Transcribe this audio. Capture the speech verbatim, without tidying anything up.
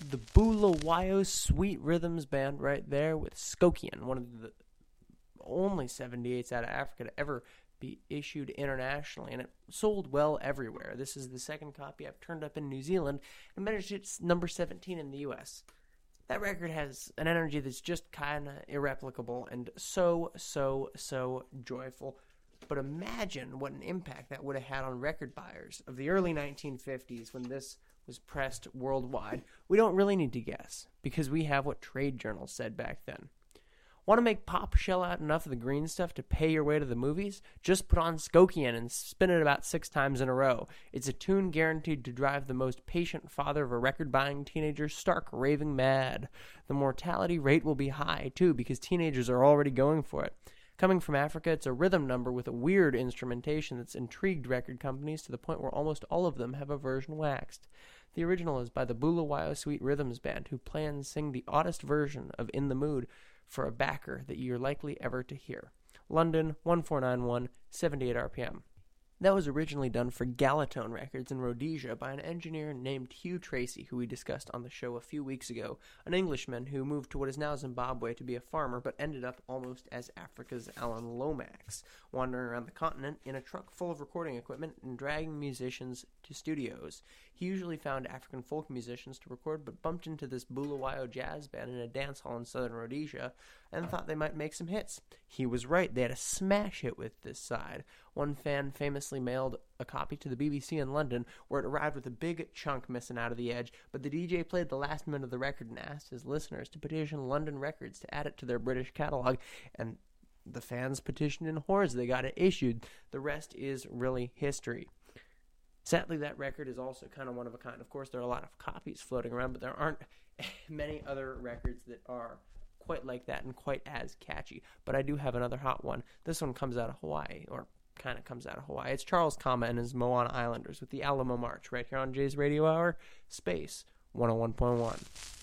the Bulawayo Sweet Rhythms Band right there with Skokian, one of the only seventy-eights out of Africa to ever be issued internationally, and it sold well everywhere. This is the second copy I've turned up in New Zealand, and managed its number seventeen in the U S. That record has an energy that's just kind of irreplicable and so, so, so joyful. But imagine what an impact that would have had on record buyers of the early nineteen fifties when this was pressed worldwide. We don't really need to guess, because we have what trade journals said back then. Want to make pop shell out enough of the green stuff to pay your way to the movies? Just put on Skokian and spin it about six times in a row. It's a tune guaranteed to drive the most patient father of a record-buying teenager stark raving mad. The mortality rate will be high, too, because teenagers are already going for it. Coming from Africa, it's a rhythm number with a weird instrumentation that's intrigued record companies to the point where almost all of them have a version waxed. The original is by the Bulawayo Sweet Rhythms Band, who play and sing the oddest version of In the Mood for a backer that you're likely ever to hear. London, one four nine one, seventy-eight R P M. That was originally done for Galatone Records in Rhodesia by an engineer named Hugh Tracy, who we discussed on the show a few weeks ago, an Englishman who moved to what is now Zimbabwe to be a farmer, but ended up almost as Africa's Alan Lomax, wandering around the continent in a truck full of recording equipment and dragging musicians to studios. He usually found African folk musicians to record, but bumped into this Bulawayo jazz band in a dance hall in southern Rhodesia and thought they might make some hits. He was right. They had a smash hit with this side. One fan famously mailed a copy to the B B C in London, where it arrived with a big chunk missing out of the edge, but the D J played the last minute of the record and asked his listeners to petition London Records to add it to their British catalog, and the fans petitioned in hordes. They got it issued. The rest is really history. Sadly, that record is also kind of one of a kind. Of course, there are a lot of copies floating around, but there aren't many other records that are quite like that and quite as catchy. But I do have another hot one. This one comes out of Hawaii, or kind of comes out of Hawaii. It's Charles Kama and his Moana Islanders with the Alamo March right here on Jay's Radio Hour, Space one oh one point one.